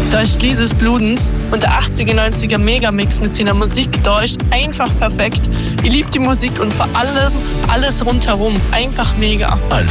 Da ist Lies des Bludens und der 80er, 90er Megamix mit seiner Musik da ist einfach perfekt. Ich liebe die Musik und vor allem alles rundherum. Einfach mega. Ein